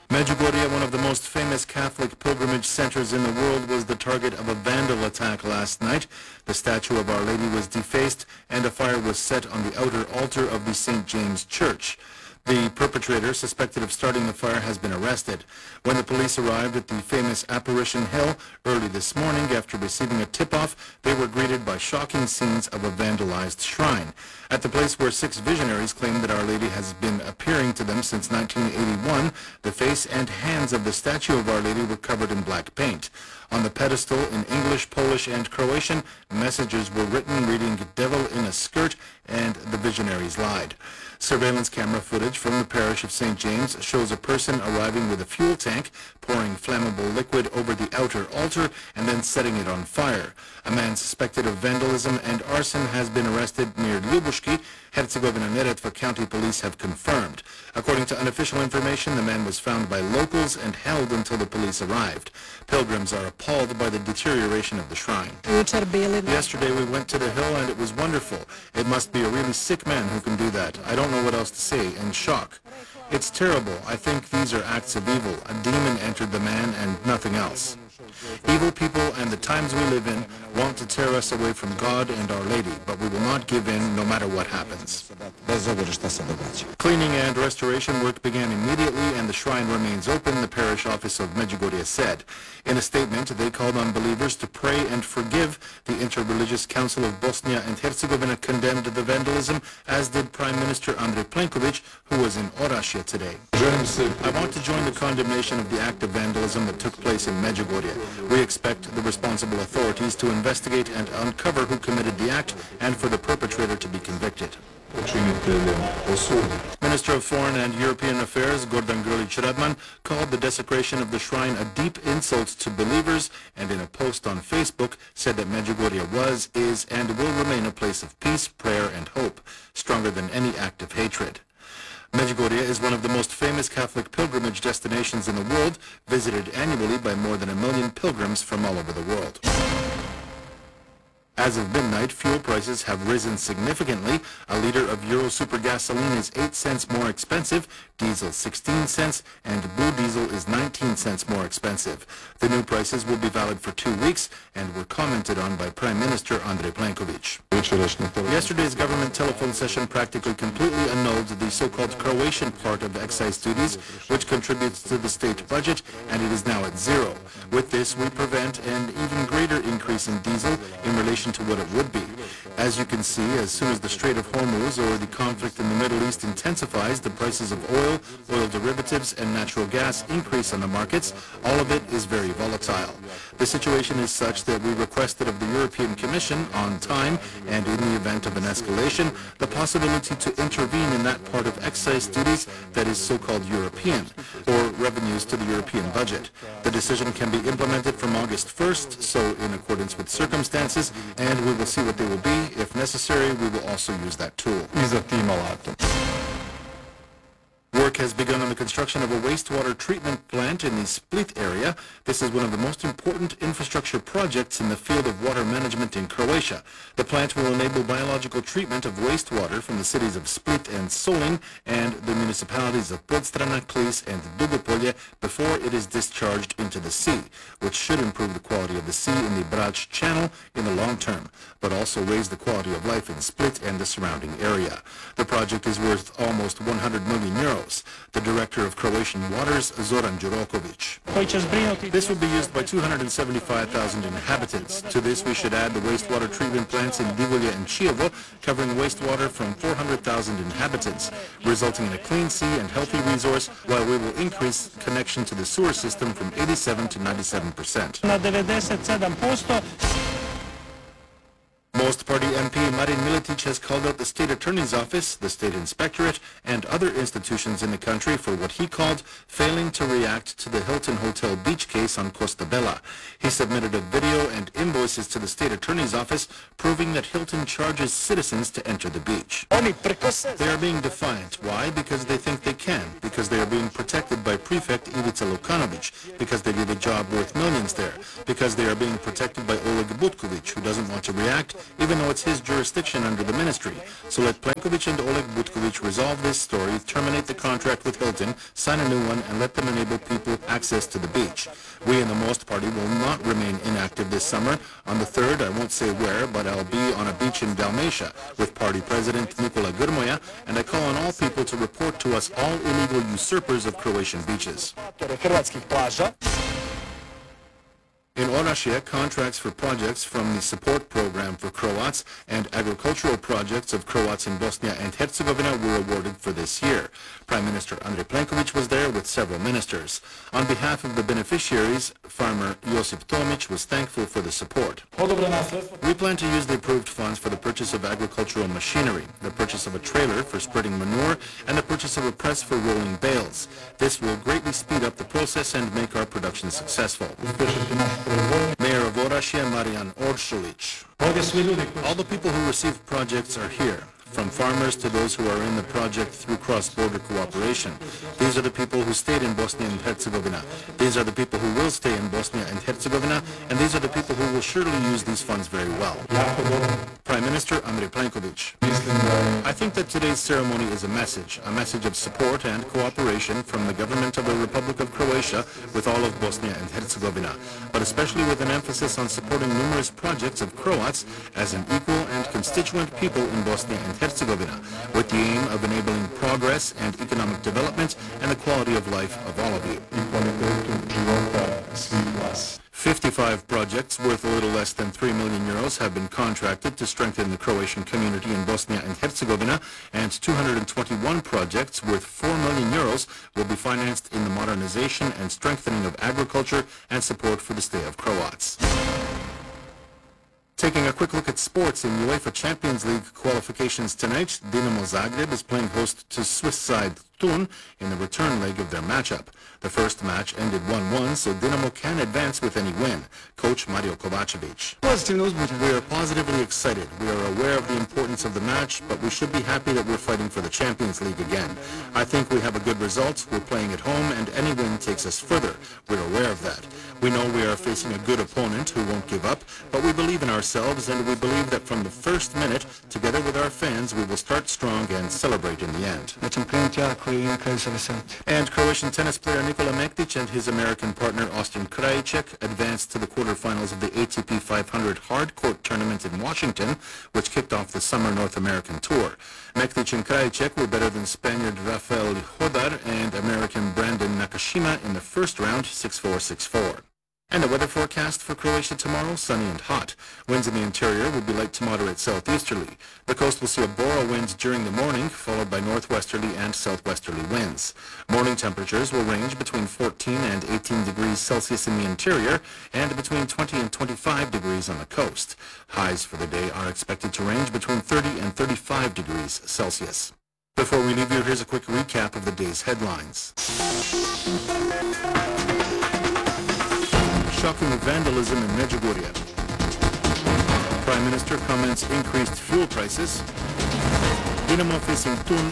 Medjugorje, one of the most famous Catholic pilgrimage centers in the world, was the target of a vandal attack last night. The statue of Our Lady was defaced and a fire was set on the outer altar of the St. James Church. The perpetrator, suspected of starting the fire, has been arrested. When the police arrived at the famous Apparition Hill early this morning after receiving a tip-off, they were greeted by shocking scenes of a vandalized shrine. At the place where 6 visionaries claim that Our Lady has been appearing to them since 1981, the face and hands of the statue of Our Lady were covered in black paint. On the pedestal, in English, Polish, and Croatian, messages were written reading "Devil in a skirt" and "The visionaries lied." Surveillance camera footage from the parish of St. James shows a person arriving with a fuel tank, pouring flammable liquid over the outer altar, and then setting it on fire. A man suspected of vandalism and arson has been arrested near Ljubuški. Herzegovina-Neretva County Police have confirmed. According to unofficial information, the man was found by locals and held until the police arrived. Pilgrims are appalled by the deterioration of the shrine. Yesterday we went to the hill and it was wonderful. It must be a really sick man who can do that. I don't know what else to say. In shock. It's terrible. I think these are acts of evil. A demon entered the man and nothing else. Evil people and the times we live in want to tear us away from God and Our Lady, but we will not give in no matter what happens. Cleaning and restoration work began immediately and the shrine remains open, the parish office of Medjugorje said. In a statement, they called on believers to pray and forgive. The Interreligious Council of Bosnia and Herzegovina condemned the vandalism, as did Prime Minister Andrej Plenković, who was in Orašje today. I want to join the condemnation of the act of vandalism that took place in Medjugorje. We expect the responsible authorities to investigate and uncover who committed the act and for the perpetrator to be convicted. Minister of Foreign and European Affairs Gordan Grlić-Radman called the desecration of the shrine a deep insult to believers and in a post on Facebook said that Medjugorje was, is, and will remain a place of peace, prayer, and hope, stronger than any act of hatred. Medjugorje is one of the most famous Catholic pilgrimage destinations in the world, visited annually by more than 1 million pilgrims from all over the world. As of midnight, fuel prices have risen significantly. A liter of Euro Super gasoline is 8 cents more expensive, diesel 16 cents, and blue diesel is 19 cents more expensive. The new prices will be valid for 2 weeks and were commented on by Prime Minister Andrej Plenković. Yesterday's government telephone session practically completely annulled the so-called Croatian part of excise duties, which contributes to the state budget, and it is now at zero. With this, we prevent an even greater increase in diesel in relation to what it would be. As you can see, as soon as the Strait of Hormuz or the conflict in the Middle East intensifies, the prices of oil, oil derivatives, and natural gas increase on the markets. All of it is very volatile. The situation is such that we requested of the European Commission, on time and in the event of an escalation, the possibility to intervene in that part of excise duties that is so-called European, or revenues to the European budget. The decision can be implemented from August 1st, so in accordance with circumstances, and we will see what they will be. If necessary, we will also use that tool. Work has begun on the construction of a wastewater treatment plant in the Split area. This is one of the most important infrastructure projects in the field of water management in Croatia. The plant will enable biological treatment of wastewater from the cities of Split and Solin and the municipalities of Podstrana, Klis, and Dugopolje before it is discharged into the sea, which should improve the quality of the sea in the Brač Channel in the long term, but also raise the quality of life in Split and the surrounding area. The project is worth almost 100 million euros. The director of Croatian Waters, Zoran Đuroković. This will be used by 275,000 inhabitants. To this, we should add the wastewater treatment plants in Divolje and Čiovo, covering wastewater from 400,000 inhabitants, resulting in a clean sea and healthy resource, while we will increase connection to the sewer system from 87 to 97%. Most Party MP Marin Miletić has called out the State Attorney's Office, the State Inspectorate, and other institutions in the country for what he called failing to react to the Hilton Hotel beach case on Costa Bella. He submitted a video and invoices to the State Attorney's Office proving that Hilton charges citizens to enter the beach. They are being defiant. Why? Because they think they can. Because they are being protected by Prefect Ivica Lukanović. Because they did a job worth millions there. Because they are being protected by Oleg Butković, who doesn't want to react, even though it's his jurisdiction under the ministry. So let Plenković and Oleg Butković resolve this story, terminate the contract with Hilton, sign a new one, and let them enable people access to the beach. We in the Most Party will not remain inactive this summer. On the 3rd, I won't say where, but I'll be on a beach in Dalmatia with party president Nikola Grmoja, and I call on all people to report to us all illegal usurpers of Croatian beaches. In Orašje, contracts for projects from the support program for Croats and agricultural projects of Croats in Bosnia and Herzegovina were awarded for this year. Prime Minister Andrej Plenković was there with several ministers. On behalf of the beneficiaries, farmer Josip Tomić was thankful for the support. We plan to use the approved funds for the purchase of agricultural machinery, the purchase of a trailer for spreading manure, and the purchase of a press for rolling bales. This will greatly speed up the process and make our production successful. Mayor of Orašje, Marijan Oršulić. All the people who receive projects are here, from farmers to those who are in the project through cross-border cooperation. These are the people who stayed in Bosnia and Herzegovina. These are the people who will stay in Bosnia and Herzegovina, and these are the people who will surely use these funds very well. Prime Minister Andrej Plenković. I think that today's ceremony is a message of support and cooperation from the government of the Republic of Croatia with all of Bosnia and Herzegovina, but especially with an emphasis on supporting numerous projects of Croats as an equal and constituent people in Bosnia and Herzegovina, with the aim of enabling progress and economic development and the quality of life of all of you. 55 projects worth a little less than 3 million euros have been contracted to strengthen the Croatian community in Bosnia and Herzegovina, and 221 projects worth 4 million euros will be financed in the modernization and strengthening of agriculture and support for the stay of Croats. Taking a quick look at sports in UEFA Champions League qualifications tonight, Dinamo Zagreb is playing host to Swiss side Thun in the return leg of their matchup. The first match ended 1-1, so Dinamo can advance with any win. Coach Mario Kovacevic. We are positively excited. We are aware of the importance of the match, but we should be happy that we're fighting for the Champions League again. I think we have a good result. We're playing at home, and any win takes us further. We're aware of that. We know we are facing a good opponent who won't give up, but we believe in ourselves, and we believe that from the first minute, together with our fans, we will start strong and celebrate in the end. And Croatian tennis player Nikola Mektić and his American partner Austin Krajicek advanced to the quarterfinals of the ATP 500 hard court tournament in Washington, which kicked off the summer North American tour. Mektić and Krajicek were better than Spaniard Rafael Hodar and American Brandon Nakashima in the first round, 6-4, 6-4. And the weather forecast for Croatia tomorrow, sunny and hot. Winds in the interior will be light to moderate southeasterly. The coast will see a Bora wind during the morning, followed by northwesterly and southwesterly winds. Morning temperatures will range between 14 and 18 degrees Celsius in the interior and between 20 and 25 degrees on the coast. Highs for the day are expected to range between 30 and 35 degrees Celsius. Before we leave you, here's a quick recap of the day's headlines. Shocking vandalism in Medjugorje. Prime Minister comments increased fuel prices. Dinamo facing Thun